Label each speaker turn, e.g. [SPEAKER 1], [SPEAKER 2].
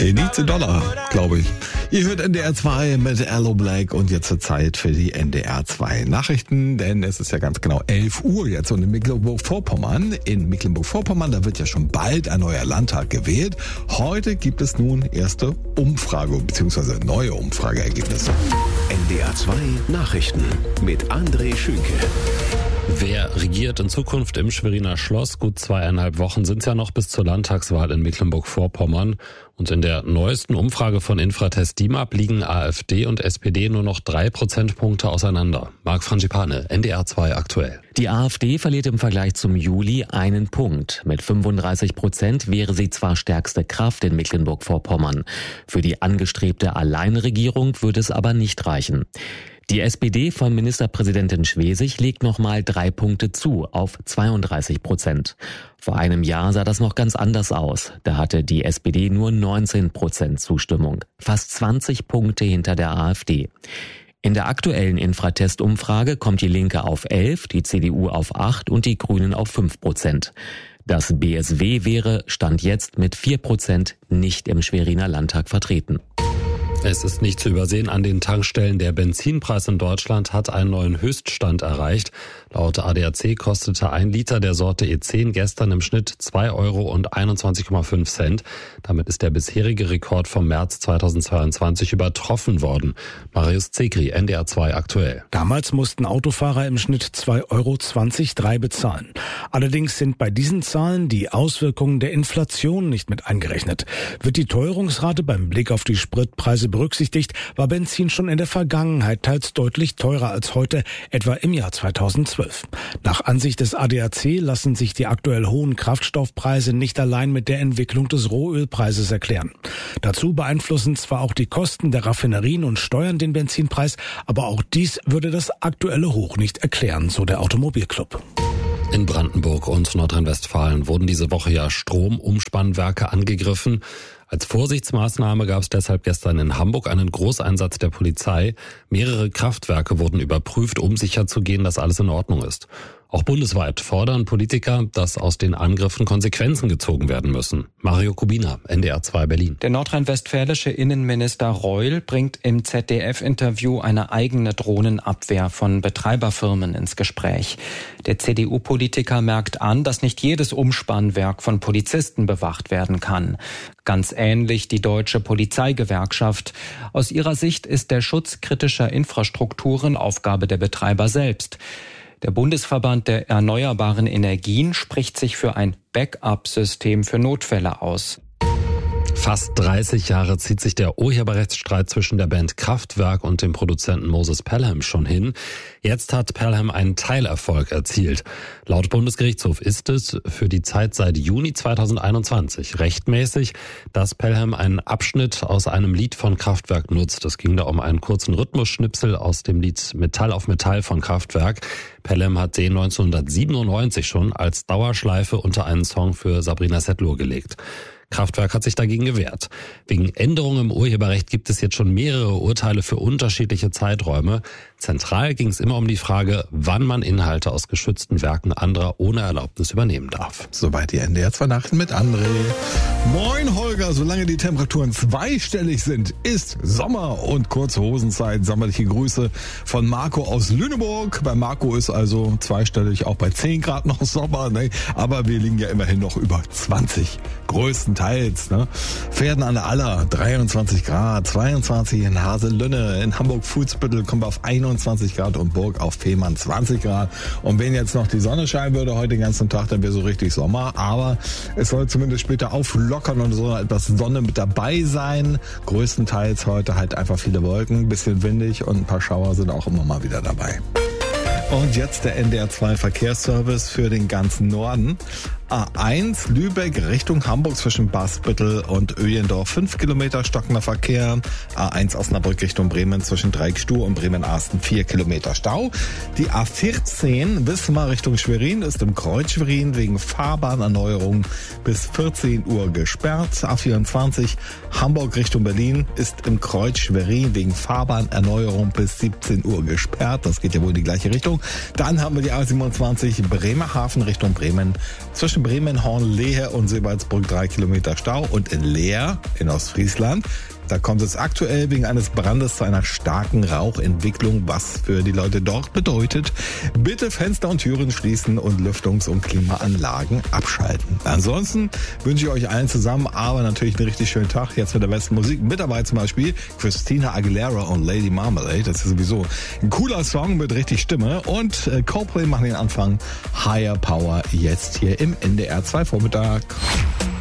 [SPEAKER 1] Need the Dollar, glaube ich. Ihr hört NDR 2 mit Aloe Blacc und jetzt zur Zeit für die NDR 2 Nachrichten, denn es ist ja ganz genau 11 Uhr jetzt und in Mecklenburg-Vorpommern, da wird ja schon bald ein neuer Landtag gewählt. Heute gibt es nun erste Umfrage bzw. neue Umfrageergebnisse.
[SPEAKER 2] NDR 2 Nachrichten mit André Schünke.
[SPEAKER 3] Wer regiert in Zukunft im Schweriner Schloss? Gut 2,5 Wochen sind es ja noch bis zur Landtagswahl in Mecklenburg-Vorpommern. Und in der neuesten Umfrage von Infratest DIMAP liegen AfD und SPD nur noch 3 Prozentpunkte auseinander. Marc Frangipane, NDR 2 aktuell.
[SPEAKER 4] Die AfD verliert im Vergleich zum Juli 1 Punkt. Mit 35% wäre sie zwar stärkste Kraft in Mecklenburg-Vorpommern. Für die angestrebte Alleinregierung würde es aber nicht reichen. Die SPD von Ministerpräsidentin Schwesig legt nochmal 3 Punkte zu auf 32%. Vor einem Jahr sah das noch ganz anders aus. Da hatte die SPD nur 19% Zustimmung, fast 20 Punkte hinter der AfD. In der aktuellen Infratest-Umfrage kommt die Linke auf 11, die CDU auf 8 und die Grünen auf 5%. Das BSW wäre, Stand jetzt, mit 4% nicht im Schweriner Landtag vertreten.
[SPEAKER 3] Es ist nicht zu übersehen, an den Tankstellen der Benzinpreis in Deutschland hat einen neuen Höchststand erreicht. Laut ADAC kostete 1 Liter der Sorte E10 gestern im Schnitt 2,21,5 €. Damit ist der bisherige Rekord vom März 2022 übertroffen worden. Marius Zekri, NDR 2 aktuell.
[SPEAKER 5] Damals mussten Autofahrer im Schnitt 2,20 € bezahlen. Allerdings sind bei diesen Zahlen die Auswirkungen der Inflation nicht mit eingerechnet. Wird die Teuerungsrate beim Blick auf die Spritpreise berücksichtigt, war Benzin schon in der Vergangenheit teils deutlich teurer als heute, etwa im Jahr 2012. Nach Ansicht des ADAC lassen sich die aktuell hohen Kraftstoffpreise nicht allein mit der Entwicklung des Rohölpreises erklären. Dazu beeinflussen zwar auch die Kosten der Raffinerien und Steuern den Benzinpreis, aber auch dies würde das aktuelle Hoch nicht erklären, so der Automobilclub.
[SPEAKER 3] In Brandenburg und Nordrhein-Westfalen wurden diese Woche ja Stromumspannwerke angegriffen. Als Vorsichtsmaßnahme gab es deshalb gestern in Hamburg einen Großeinsatz der Polizei. Mehrere Kraftwerke wurden überprüft, um sicherzugehen, dass alles in Ordnung ist. Auch bundesweit fordern Politiker, dass aus den Angriffen Konsequenzen gezogen werden müssen. Mario Kubina, NDR 2 Berlin.
[SPEAKER 6] Der nordrhein-westfälische Innenminister Reul bringt im ZDF-Interview eine eigene Drohnenabwehr von Betreiberfirmen ins Gespräch. Der CDU-Politiker merkt an, dass nicht jedes Umspannwerk von Polizisten bewacht werden kann. Ganz ähnlich die Deutsche Polizeigewerkschaft. Aus ihrer Sicht ist der Schutz kritischer Infrastrukturen Aufgabe der Betreiber selbst. Der Bundesverband der erneuerbaren Energien spricht sich für ein Backup-System für Notfälle aus.
[SPEAKER 3] Fast 30 Jahre zieht sich der Urheberrechtsstreit zwischen der Band Kraftwerk und dem Produzenten Moses Pelham schon hin. Jetzt hat Pelham einen Teilerfolg erzielt. Laut Bundesgerichtshof ist es für die Zeit seit Juni 2021 rechtmäßig, dass Pelham einen Abschnitt aus einem Lied von Kraftwerk nutzt. Es ging da um einen kurzen Rhythmusschnipsel aus dem Lied Metall auf Metall von Kraftwerk. Pelham hat den 1997 schon als Dauerschleife unter einen Song für Sabrina Setlur gelegt. Kraftwerk hat sich dagegen gewehrt. Wegen Änderungen im Urheberrecht gibt es jetzt schon mehrere Urteile für unterschiedliche Zeiträume. Zentral ging es immer um die Frage, wann man Inhalte aus geschützten Werken anderer ohne Erlaubnis übernehmen darf.
[SPEAKER 1] Soweit die NDR 2 Nachrichten mit André. Moin Holger, solange die Temperaturen zweistellig sind, ist Sommer und kurze Hosenzeit. Sommerliche Grüße von Marco aus Lüneburg. Bei Marco ist also zweistellig auch bei 10 Grad noch Sommer, ne? Aber wir liegen ja immerhin noch über 20. Größtenteils, ne? Pferden an der Aller, 23 Grad, 22 in Haselünne, in Hamburg-Fuhlsbüttel kommen wir auf 21 Grad und Burg auf Fehmarn 20 Grad. Und wenn jetzt noch die Sonne scheinen würde heute den ganzen Tag, dann wäre so richtig Sommer. Aber es soll zumindest später auflockern und so etwas Sonne mit dabei sein. Größtenteils heute halt einfach viele Wolken, bisschen windig und ein paar Schauer sind auch immer mal wieder dabei. Und jetzt der NDR 2 Verkehrsservice für den ganzen Norden. A1 Lübeck Richtung Hamburg zwischen Basbüttel und Öjendorf 5 Kilometer stockender Verkehr. A1 Osnabrück Richtung Bremen zwischen Dreieckstuhl und Bremen-Arsten 4 Kilometer Stau. Die A14 Wismar Richtung Schwerin ist im Kreuz Schwerin wegen Fahrbahnerneuerung bis 14 Uhr gesperrt. A24 Hamburg Richtung Berlin ist im Kreuz Schwerin wegen Fahrbahnerneuerung bis 17 Uhr gesperrt. Das geht ja wohl in die gleiche Richtung. Dann haben wir die A27 Bremerhaven Richtung Bremen zwischen zwischen Bremen, Horn, Lehe und Seebaldsbrück 3 Kilometer Stau. Und in Leer in Ostfriesland, da kommt es aktuell wegen eines Brandes zu einer starken Rauchentwicklung, was für die Leute dort bedeutet, bitte Fenster und Türen schließen und Lüftungs- und Klimaanlagen abschalten. Ansonsten wünsche ich euch allen zusammen aber natürlich einen richtig schönen Tag, jetzt mit der besten Musik. Mit dabei zum Beispiel Christina Aguilera und Lady Marmalade. Das ist sowieso ein cooler Song mit richtig Stimme. Und Coldplay machen den Anfang. Higher Power jetzt hier im NDR 2 Vormittag.